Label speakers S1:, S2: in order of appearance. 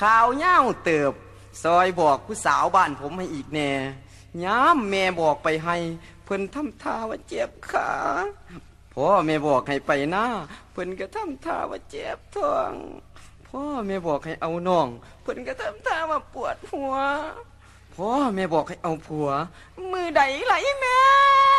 S1: ข่าวเย้าเติบซอยบอกผู้สาวบ้านผมให้อีกแน่ย้ำแม่บอกไปให้เพิ่นทำท่าว่าเจ็บขาพ่อแม่บอกให้ไปหน้าเพิ่นก็ทำท่าว่าเจ็บท้องพ่อแม่บอกให้เอาน้องเพิ่นก็ทำท่าว่าปวดหัวพ่อแม่บอกให้เอาผัวมือใดไหลแม่